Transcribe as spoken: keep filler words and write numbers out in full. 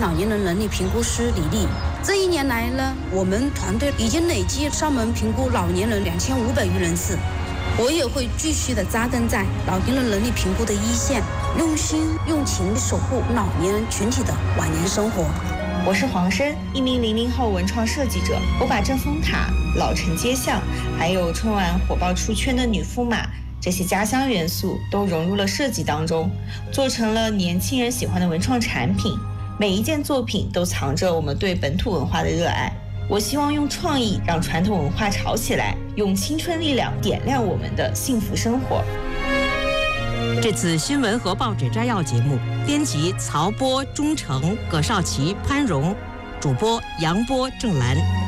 老年人能力评估师李丽。这一年来呢，我们团队已经累计上门评估老年人两千五百余人次。我也会继续的扎根在老年人能力评估的一线，用心用情守护老年人群体的晚年生活。 我是黄生，一名零零后文创设计者。我把正风塔、老城街巷，还有春晚火爆出圈的女驸马这些家乡元素都融入了设计当中，做成了年轻人喜欢的文创产品。每一件作品都藏着我们对本土文化的热爱。我希望用创意让传统文化炒起来，用青春力量点亮我们的幸福生活。 这次新闻和报纸摘要节目，编辑曹波、钟诚、葛少奇、潘荣，主播杨波、郑兰。